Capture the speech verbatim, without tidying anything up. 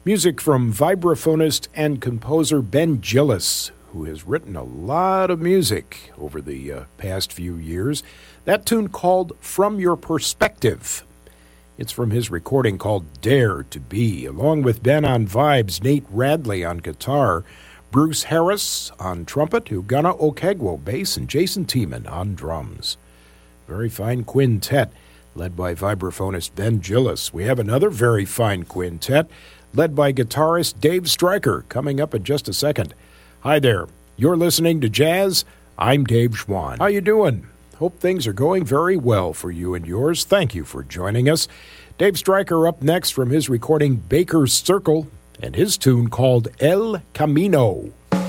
Music from vibraphonist and composer Ben Gillis, who has written a lot of music over the uh, past few years. That tune called From Your Perspective. It's from his recording called Dare to Be, along with Ben on vibes, Nate Radley on guitar, Bruce Harris on trumpet, Ugana Okegwo bass, and Jason Tiemann on drums. Very fine quintet, led by vibraphonist Ben Gillis. We have another very fine quintet, led by guitarist Dave Stryker, coming up in just a second. Hi there. You're listening to Jazz. I'm Dave Schwann. How you doing? Hope things are going very well for you and yours. Thank you for joining us. Dave Stryker up next from his recording Baker's Circle and his tune called El Camino.